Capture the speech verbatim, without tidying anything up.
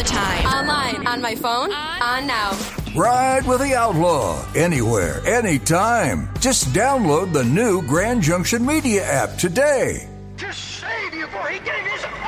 time. Online, on my phone, on now. Ride with the Outlaw, anywhere, anytime. Just download the new Grand Junction Media app today. To save you, boy, he gave his